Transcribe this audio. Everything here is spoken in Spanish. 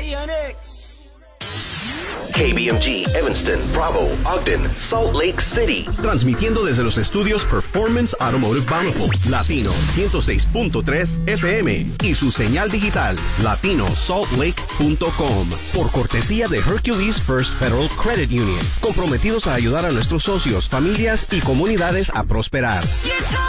KBMG, Evanston, Bravo, Ogden, Salt Lake City. Transmitiendo desde los estudios Performance Automotive Bountiful, Latino 106.3 FM y su señal digital, latinosaltlake.com. Por cortesía de Hercules First Federal Credit Union. Comprometidos a ayudar a nuestros socios, familias y comunidades a prosperar.